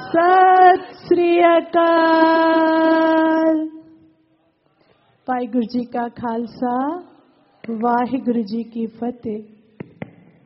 सत श्री अकाल। वाहिगुरु जी का खालसा, वाहिगुरु जी की फतेह।